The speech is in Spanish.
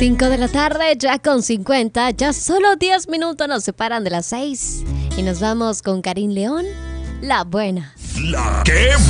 5 de la tarde, ya con 50, ya solo 10 minutos nos separan de las 6. Y nos vamos con Karim León, La Buena. La ¡Qué